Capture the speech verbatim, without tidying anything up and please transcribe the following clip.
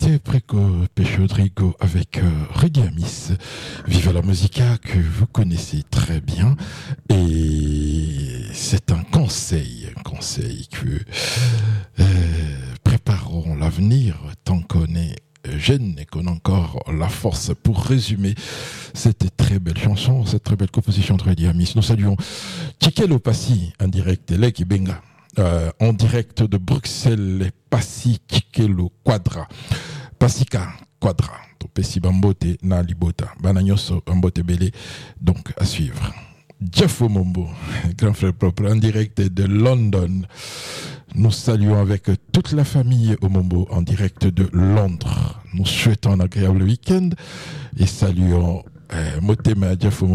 C'était Preco Pechodrigo avec euh, Reggae Amis, Viva la Musica, que vous connaissez très bien. Et c'est un conseil, un conseil que euh, préparons l'avenir tant qu'on est jeune et qu'on a encore la force. Pour résumer cette très belle chanson, cette très belle composition de Reggae Amis, nous saluons Tchikelo Passi, en direct, Leki Benga. Euh, en direct de Bruxelles, les Passi Tchikelo Quadra. Passika Quadra. Topesi Bambote na Libota. Banagnoso Bambote Bele. Donc, à suivre. Jeff Omombo, grand frère propre, en direct de London. Nous saluons avec toute la famille Omombo en direct de Londres. Nous souhaitons un agréable week-end et saluons euh, Motema Jeff Omombo.